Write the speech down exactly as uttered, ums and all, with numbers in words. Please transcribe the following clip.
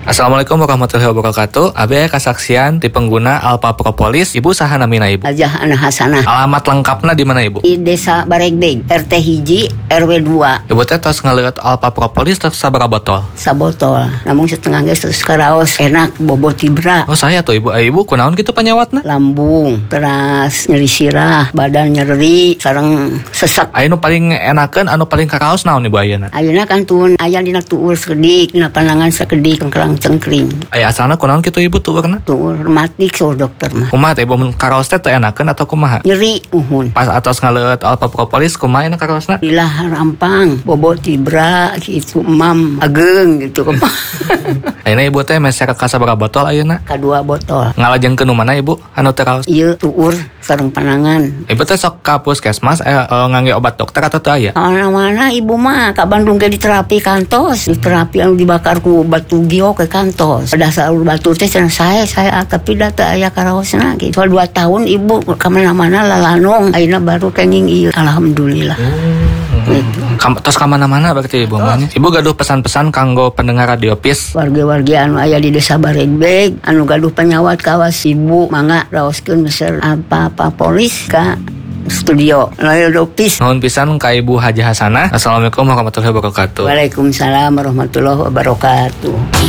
Assalamualaikum warahmatullahi wabarakatuh. Abi kasaksian di pengguna Alpha Propolis. Ibu saha namina ibu? Ajah Ana Hasanah. Alamat lengkapna di mana ibu? Di Desa Baregbeg, R T hiji, R W dua. Ibu teh tos ngeliat Alpha Propolis terus sabaraha botol? Sabotol. Namun setengah geus terus karaos enak bobo tibra. Oh saya tuh ibu, eh, ibu kunaon gitu penyawatna? Lambung, teras nyeri sirah, badan nyeri, sareng sesak. Aya nu paling enakeun anu paling karaos naon ibu ayeuna? Ayeuna kan tun aya dina tuur sekedik, dina pandangan sekedik kengkerang cengkring. Aya asalna kunaon kitu ibu tuurna? Tuur rematik so dokter mah. Kumaha teh ibu mun karaos teh teu enakeun atau kumaha? Nyeri uhun. Pas atos ngeliat Alpha Propolis kumaha enak karaosna? Dilah rampang, bobo tibra gitu emam ageng gitu. Ayeuna ibu teh meser ka sabaraha botol ayeuna? Kadua botol. Ngalajengkeun nu mana ibu anu teu karaos? Ieu tuur sareng panangan. Ibu teh sok ka puskesmas eh, eh ngangge obat dokter atau teu aya? Mana-mana ibu mah ka Bandung ge di terapi kantos, di terapi anu dibakar ku batu giok ke kantos. Pada saat batu teh cenah saya saya tapi da teu aya karaosna gitu. Soal dua tahun ibu ka mana-mana lalanong, ayeuna baru kenging ieu. Alhamdulillah. Gitu. Kam, tos ka mana-mana berarti ibu mah. Ibu gaduh pesan-pesan kanggo pendengar Radio Peace. Warga-warga anu aya di Desa Baregbeg anu gaduh penyawat kawas ibu mangga raoskeun meser apa-apa polis ka studio Radio Peace. Nuhun pisan ka Ibu Haji Hasanah. Assalamualaikum warahmatullahi wabarakatuh. Waalaikumsalam warahmatullahi wabarakatuh.